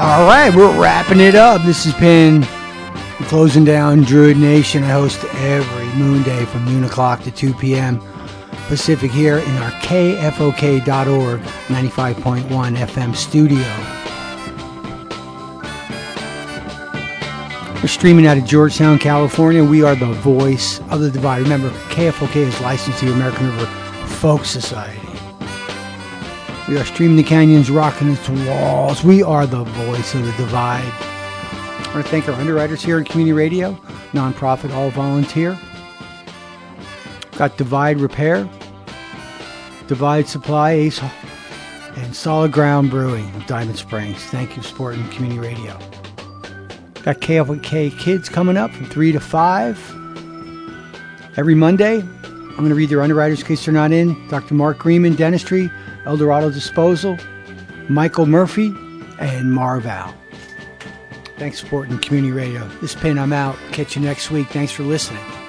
All right, we're wrapping it up. This has been Closing Down Druid Nation. I host every moon day from noon o'clock to 2 p.m. Pacific here in our KFOK.org 95.1 FM studio. We're streaming out of Georgetown, California. We are the voice of the divide. Remember, KFOK is licensed to the American River Folk Society. We are streaming the canyons, rocking its walls. We are the voice of the divide. I want to thank our underwriters here at Community Radio, nonprofit, all volunteer. Got Divide Repair, Divide Supply, Ace, and Solid Ground Brewing of Diamond Springs. Thank you for supporting Community Radio. Got KFOK Kids coming up from 3 to 5 every Monday. I'm going to read their underwriters in case they're not in. Dr. Mark Greenman, Dentistry, Eldorado Disposal, Michael Murphy, and Marval. Thanks for supporting Community Radio. This is Pin, I'm out. Catch you next week. Thanks for listening.